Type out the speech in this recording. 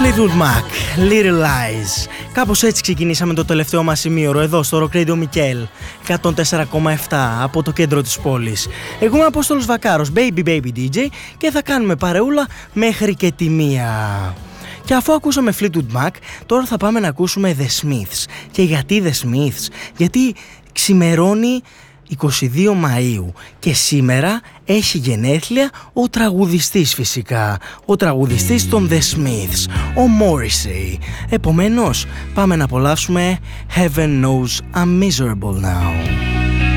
Fleetwood Mac, Little Lies. Κάπως έτσι ξεκινήσαμε το τελευταίο μας ημίωρο εδώ στο Rock Radio Mikkel 104,7 από το κέντρο της πόλης. Εγώ είμαι Απόστολος Βακάρος, Baby Baby DJ, και θα κάνουμε παρεούλα μέχρι και τη 1. Και αφού ακούσαμε Fleetwood Mac, τώρα θα πάμε να ακούσουμε The Smiths. Και γιατί The Smiths? Γιατί ξημερώνει 22 Μαΐου και σήμερα έχει γενέθλια ο τραγουδιστής, φυσικά, ο τραγουδιστής των The Smiths, ο Morrissey. Επομένως πάμε να απολαύσουμε Heaven Knows I'm Miserable Now.